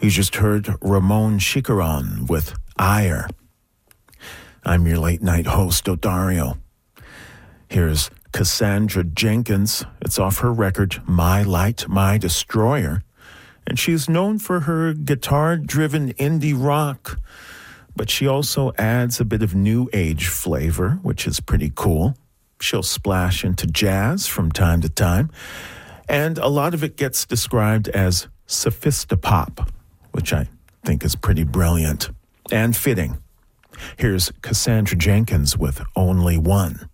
You just heard Ramon Chicaron with Ire. I'm your late night host, Odario. Here's Cassandra Jenkins. It's off her record, My Light, My Destroyer. And she's known for her guitar-driven indie rock, but she also adds a bit of new age flavor, which is pretty cool. She'll splash into jazz from time to time, and a lot of it gets described as sophistopop, which I think is pretty brilliant and fitting. Here's Cassandra Jenkins with Only One.